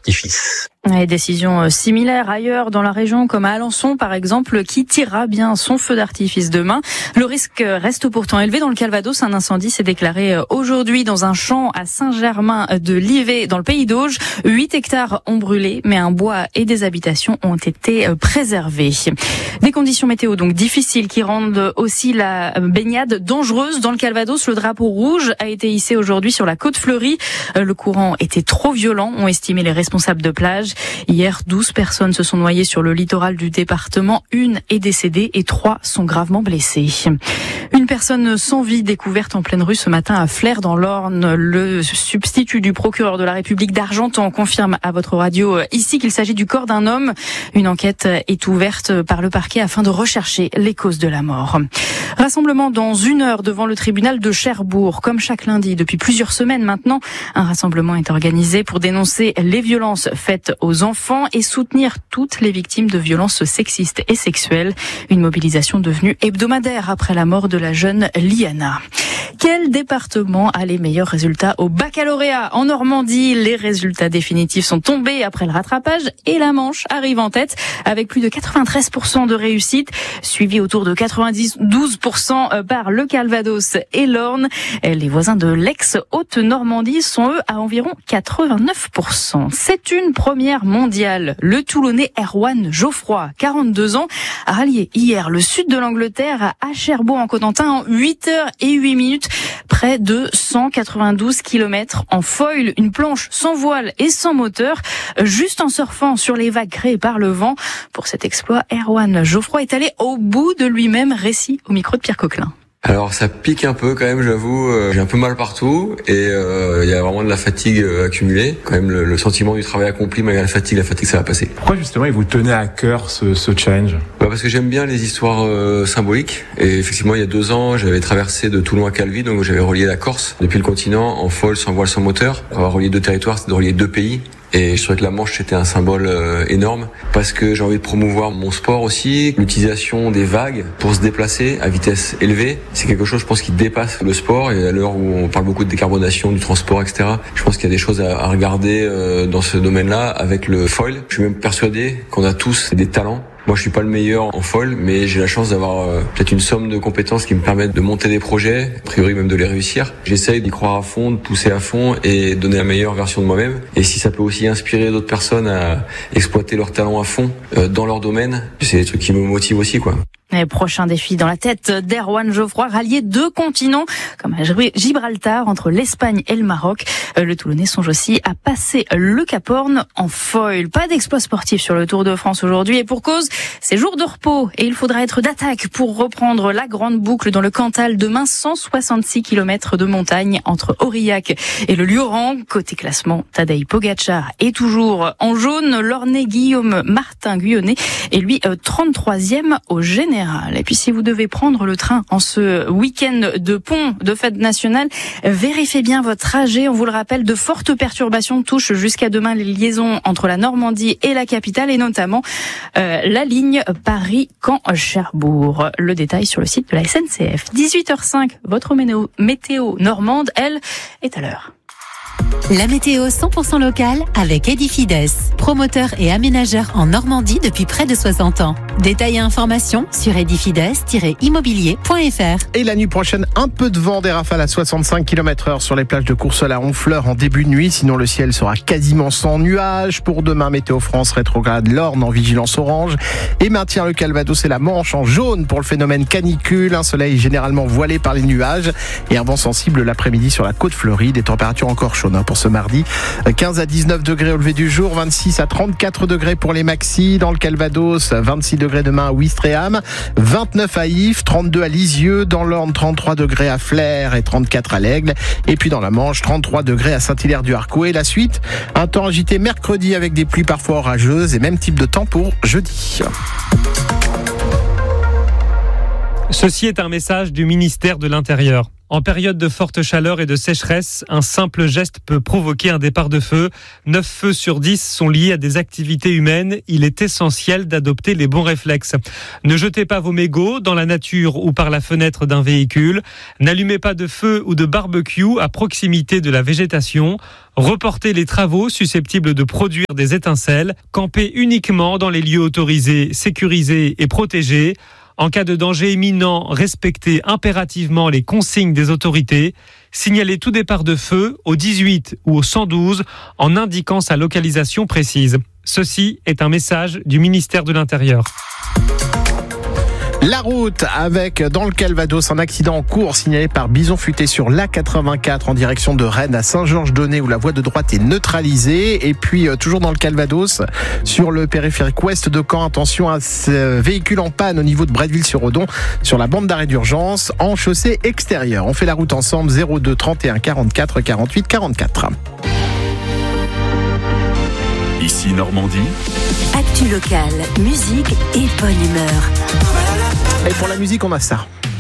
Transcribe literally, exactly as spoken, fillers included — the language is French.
petit-fils. Et décision similaire ailleurs dans la région, comme à Alençon par exemple, qui tirera bien son feu d'artifice demain. Le risque reste pourtant élevé dans le Calvados. Un incendie s'est déclaré aujourd'hui dans un champ à Saint-Germain-de-Livet, dans le Pays d'Auge. Huit hectares ont brûlé, mais un bois et des habitations ont été préservés. Des conditions météo donc difficiles qui rendent aussi la baignade dangereuse dans le Calvados. Le drapeau rouge a été hissé aujourd'hui sur la côte fleurie. Le courant était trop violent, ont estimé les responsables de plage. Hier, douze personnes se sont noyées sur le littoral du département. Une est décédée et trois sont gravement blessées. Une personne sans vie découverte en pleine rue ce matin à Flers dans l'Orne. Le substitut du procureur de la République d'Argentan confirme à votre radio ici qu'il s'agit du corps d'un homme. Une enquête est ouverte par le parquet afin de rechercher les causes de la mort. Rassemblement dans une heure devant le tribunal de Cherbourg. Comme chaque lundi depuis plusieurs semaines maintenant, un rassemblement est organisé pour dénoncer les violences faites aux enfants et soutenir toutes les victimes de violences sexistes et sexuelles. Une mobilisation devenue hebdomadaire après la mort de la jeune Liana. Quel département a les meilleurs résultats au baccalauréat? En Normandie, les résultats définitifs sont tombés après le rattrapage et la Manche arrive en tête avec plus de quatre-vingt-treize pour cent de réussite, suivi autour de quatre-vingt-douze pour cent par le Calvados et l'Orne. Les voisins de l'ex-Haute-Normandie sont eux à environ quatre-vingt-neuf pour cent. C'est une première mondiale. Le Toulonnais Erwan Geoffroy, quarante-deux ans, a rallié hier le sud de l'Angleterre à Cherbourg en Cotentin en huit heures et huit minutes. Près de cent quatre-vingt-douze kilomètres en foil, une planche sans voile et sans moteur, juste en surfant sur les vagues créées par le vent. Pour cet exploit, Erwan Geoffroy est allé au bout de lui-même. Récit au micro de Pierre Coquelin. Alors ça pique un peu quand même, j'avoue, euh, j'ai un peu mal partout et il euh, y a vraiment de la fatigue euh, accumulée. Quand même le, le sentiment du travail accompli, malgré la fatigue, la fatigue ça va passer. Pourquoi justement il vous tenait à cœur ce, ce challenge? Bah parce que j'aime bien les histoires euh, symboliques et effectivement il y a deux ans j'avais traversé de Toulon à Calvi, donc j'avais relié la Corse depuis le continent en foil, sans voile, sans moteur. Avoir relié deux territoires, c'est de relier deux pays. Et je trouvais que la Manche c'était un symbole euh, énorme parce que j'ai envie de promouvoir mon sport aussi, l'utilisation des vagues pour se déplacer à vitesse élevée. C'est quelque chose je pense qui dépasse le sport et à l'heure où on parle beaucoup de décarbonation, du transport, et cetera. Je pense qu'il y a des choses à, à regarder euh, dans ce domaine-là avec le foil. Je suis même persuadé qu'on a tous des talents. Moi, je suis pas le meilleur en foil, mais j'ai la chance d'avoir euh, peut-être une somme de compétences qui me permettent de monter des projets, a priori même de les réussir. J'essaye d'y croire à fond, de pousser à fond et donner la meilleure version de moi-même. Et si ça peut aussi inspirer d'autres personnes à exploiter leurs talents à fond euh, dans leur domaine, c'est des trucs qui me motivent aussi, quoi. Et prochain défi dans la tête d'Erwan Geoffroy, rallier deux continents, comme à Gibraltar, entre l'Espagne et le Maroc. Le Toulonnais songe aussi à passer le Cap Horn en foil. Pas d'exploit sportif sur le Tour de France aujourd'hui, et pour cause, c'est jour de repos, et il faudra être d'attaque pour reprendre la grande boucle dans le Cantal. Demain, cent soixante-six kilomètres de montagne entre Aurillac et le Lioran. Côté classement, Tadej Pogačar est toujours en jaune. L'Ornais Guillaume Martin Guyonnet est lui trente-troisième au général. Et puis si vous devez prendre le train en ce week-end de pont de fête nationale, vérifiez bien votre trajet. On vous le rappelle, de fortes perturbations touchent jusqu'à demain les liaisons entre la Normandie et la capitale, et notamment euh, la ligne Paris-Caen-Cherbourg. Le détail sur le site de la S N C F. dix-huit heures cinq, votre météo, météo normande, elle, est à l'heure. La météo cent pour cent locale avec Edifides, promoteur et aménageur en Normandie depuis près de soixante ans. Détails et informations sur edifides tiret immobilier point f r. Et la nuit prochaine, un peu de vent, des rafales à soixante-cinq kilomètres heure sur les plages de Courseulles à Honfleur en début de nuit. Sinon, le ciel sera quasiment sans nuages. Pour demain, Météo France rétrograde l'Orne en vigilance orange et maintient le Calvados et la Manche en jaune pour le phénomène canicule. Un soleil généralement voilé par les nuages et un vent sensible l'après-midi sur la côte fleurie. Des températures encore chaudes pour ce mardi. quinze à dix-neuf degrés au lever du jour, vingt-six à trente-quatre degrés pour les maxis. Dans le Calvados, vingt-six degrés demain à Ouistreham, vingt-neuf à Ifs, trente-deux à Lisieux. Dans l'Orne, trente-trois degrés à Flers et trente-quatre à l'Aigle. Et puis dans la Manche, trente-trois degrés à Saint-Hilaire-du-Harcouët. Et la suite, un temps agité mercredi avec des pluies parfois orageuses et même type de temps pour jeudi. Ceci est un message du ministère de l'Intérieur. En période de forte chaleur et de sécheresse, un simple geste peut provoquer un départ de feu. neuf feux sur dix sont liés à des activités humaines. Il est essentiel d'adopter les bons réflexes. Ne jetez pas vos mégots dans la nature ou par la fenêtre d'un véhicule. N'allumez pas de feu ou de barbecue à proximité de la végétation. Reportez les travaux susceptibles de produire des étincelles. Campez uniquement dans les lieux autorisés, sécurisés et protégés. En cas de danger imminent, respectez impérativement les consignes des autorités. Signalez tout départ de feu au dix-huit ou au cent douze en indiquant sa localisation précise. Ceci est un message du ministère de l'Intérieur. La route avec, dans le Calvados, un accident en cours signalé par Bison Futé sur l'A quatre-vingt-quatre en direction de Rennes à Saint-Georges-d'Aunay où la voie de droite est neutralisée. Et puis, toujours dans le Calvados, sur le périphérique ouest de Caen, attention à ce véhicule en panne au niveau de Bretteville-sur-Odon sur la bande d'arrêt d'urgence en chaussée extérieure. On fait la route ensemble, zéro deux trente et un quarante-quatre quarante-huit quarante-quatre. Ici Normandie. Actu locale, musique et bonne humeur. Et pour la musique, on a ça.